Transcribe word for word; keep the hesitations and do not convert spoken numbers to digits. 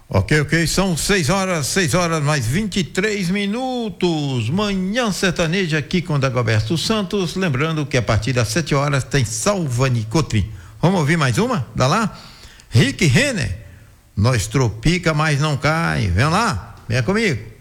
Ok, ok, são seis horas, seis horas mais vinte e três minutos. Manhã Sertaneja aqui com Dagoberto Santos. Lembrando que a partir das sete horas tem Salvani Cotrim. Vamos ouvir mais uma? Dá lá? Rick Renner. Nós tropica, mas não cai. Vem lá, venha comigo.